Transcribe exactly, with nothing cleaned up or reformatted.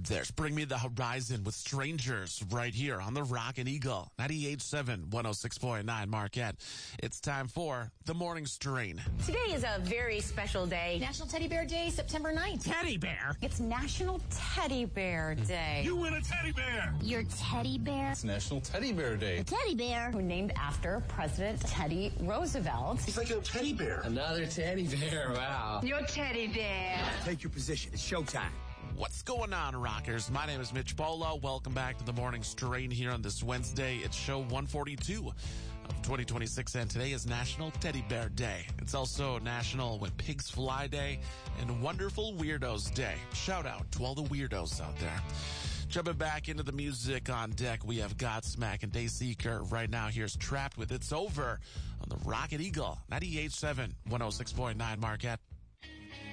There's Bring Me the Horizon with Strangers right here on the Rockin' Eagle, ninety-eight point seven, one oh six point nine Marquette. It's time for the Morning Strain. Today is a very special day. National Teddy Bear Day, September ninth. Teddy Bear? It's National Teddy Bear Day. You win a teddy bear. Your teddy bear? It's National Teddy Bear Day. A teddy bear? Who named after President Teddy Roosevelt. He's like a teddy bear. Another teddy bear, wow. Your teddy bear. Take your position. It's showtime. What's going on, Rockers? My name is Mitch Bolo. Welcome back to the Morning Strain here on this Wednesday. It's show one forty-two of twenty twenty-six, and today is National Teddy Bear Day. It's also National When Pigs Fly Day and Wonderful Weirdos Day. Shout out to all the weirdos out there. Jumping back into the music on deck, we have Godsmack and Dayseeker. Right now, here's Trapped with It's Over on the Rockin' Eagle, ninety-eight point seven, one oh six point nine Marquette.